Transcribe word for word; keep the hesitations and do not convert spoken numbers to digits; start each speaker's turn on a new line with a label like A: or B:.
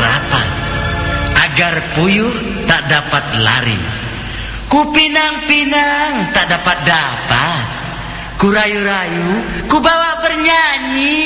A: harapan agar puyuh tak dapat lari. Ku pinang-pinang tak dapat dapat, ku rayu-rayu, ku bawa bernyanyi.